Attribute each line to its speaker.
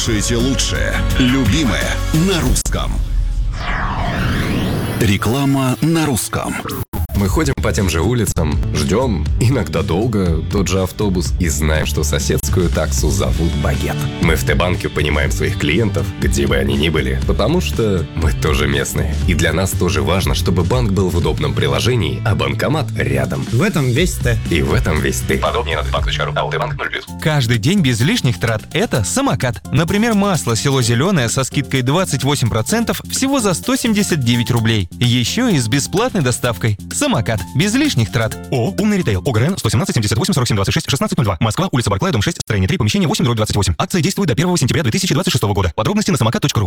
Speaker 1: слушаете лучшее, любимое на русском. Реклама на русском.
Speaker 2: Мы ходим по тем же улицам, ждем, иногда долго, тот же автобус и знаем, что соседскую таксу зовут Багет. Мы в Т-банке понимаем своих клиентов, где бы они ни были, потому что мы тоже местные. И для нас тоже важно, чтобы банк был в удобном приложении, а банкомат рядом.
Speaker 3: В этом весь Т.
Speaker 2: И в этом весь ты. Подробнее на tbank.ru. АО Т-банк 0+.
Speaker 4: Каждый день без лишних трат – это самокат. Например, масло село Зеленое со скидкой 28% всего за 179 рублей. Еще и с бесплатной доставкой. Самокат. Без лишних трат. ООО «Умный ритейл». ОГРН 117 78 47 26 1602. Москва, улица Барклая, дом 6, строение 3, помещение 8/28. Акция действует до 1 сентября 2026 года. Подробности на самокат.ру.